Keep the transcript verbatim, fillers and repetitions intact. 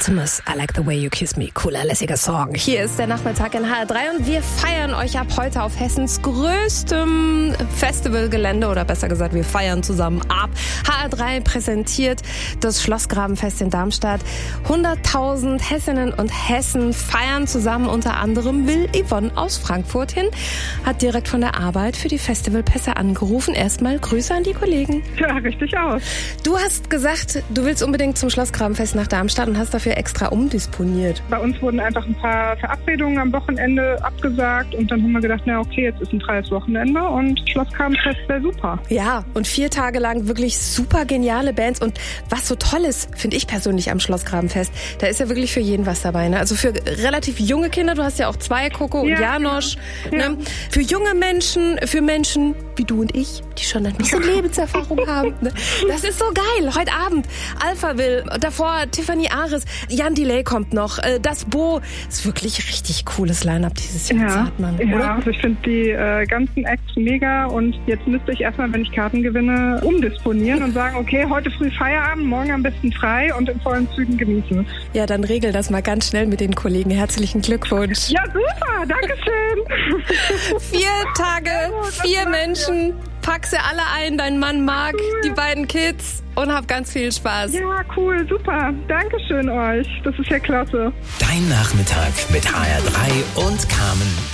Optimus, I Like the Way You Kiss Me. Cooler, lässiger Song. Hier ist der Nachmittag in H R drei und wir feiern euch ab heute auf Hessens größtem Festivalgelände, oder besser gesagt, wir feiern zusammen ab. H R drei präsentiert das Schlossgrabenfest in Darmstadt. hunderttausend Hessinnen und Hessen feiern zusammen. Unter anderem will Yvonne aus Frankfurt hin, hat direkt von der Arbeit für die Festivalpässe angerufen. Erstmal Grüße an die Kollegen. Ja, richtig aus. Du hast gesagt, du willst unbedingt zum Schlossgrabenfest nach Darmstadt und hast dafür extra umdisponiert. Bei uns wurden einfach ein paar Verabredungen am Wochenende abgesagt und dann haben wir gedacht, na okay, jetzt ist ein freies Wochenende und Schlossgrabenfest wäre super. Ja, und vier Tage lang wirklich super geniale Bands und was so toll ist, finde ich persönlich am Schlossgrabenfest, da ist ja wirklich für jeden was dabei. Ne? Also für relativ junge Kinder, du hast ja auch zwei, Coco und ja, Janosch. Ja. Ne? Für junge Menschen, für Menschen wie du und ich, die schon ein bisschen Lebenserfahrung haben. Ne? Das ist so geil. Heute Abend Alphaville, davor Tiffany Ares, Jan Delay kommt noch, das Bo. Ist wirklich richtig cooles Line-Up dieses Jahr, ja, Zartmann, ja, oder? also ich finde die äh, ganzen Acts mega und jetzt müsste ich erstmal, wenn ich Karten gewinne, umdisponieren und sagen, okay, heute früh Feierabend, morgen am besten frei und in vollen Zügen genießen. Ja, dann regel das mal ganz schnell mit den Kollegen. Herzlichen Glückwunsch. Ja, super, danke schön. Vier Tage, vier Menschen, pack sie alle ein, dein Mann Marc, cool. Die beiden Kids und hab ganz viel Spaß. Ja, cool, super. Dankeschön euch. Das ist ja klasse. Dein Nachmittag mit H R drei und Carmen.